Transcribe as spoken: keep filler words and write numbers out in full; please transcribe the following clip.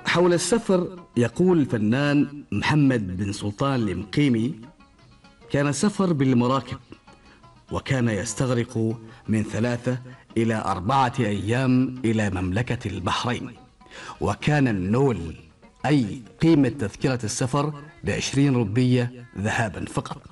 حول السفر يقول الفنان محمد بن سلطان المقيمي: كان السفر بالمراكب، وكان يستغرق من ثلاثة إلى أربعة أيام إلى مملكة البحرين، وكان النول أي قيمة تذكرة السفر بعشرين ربية ذهابا فقط.